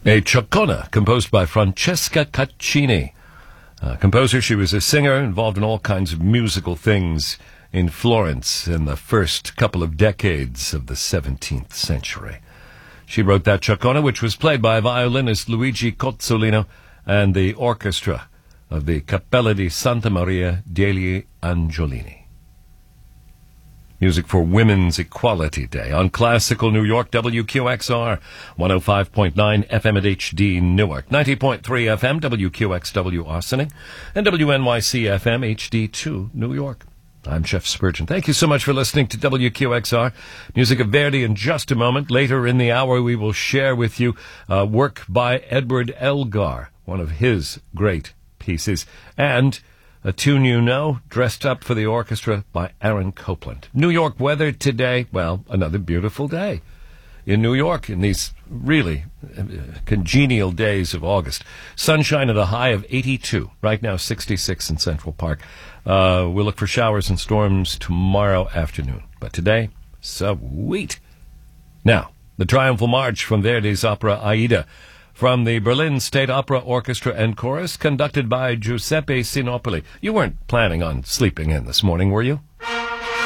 A Cioccolana, composed by Francesca Caccini. Composer, she was a singer involved in all kinds of musical things in Florence in the first couple of decades of the 17th century. She wrote that Cioccolana, which was played by violinist Luigi Cozzolino and the orchestra of the Cappella di Santa Maria degli Angiolini. Music for Women's Equality Day on Classical New York, WQXR, 105.9 FM at HD Newark, 90.3 FM, WQXW Ossining, and WNYC FM HD2 New York. I'm Jeff Spurgeon. Thank you so much for listening to WQXR. Music of Verdi in just a moment. Later in the hour, we will share with you work by Edward Elgar, one of his great pieces, and a tune you know, dressed up for the orchestra by Aaron Copland. New York weather today, well, another beautiful day in New York in these really congenial days of August. Sunshine at a high of 82, right now 66 in Central Park. We'll look for showers and storms tomorrow afternoon. But today, sweet. Now, the Triumphal March from Verdi's opera Aida, from the Berlin State Opera Orchestra and Chorus, conducted by Giuseppe Sinopoli. You weren't planning on sleeping in this morning, were you?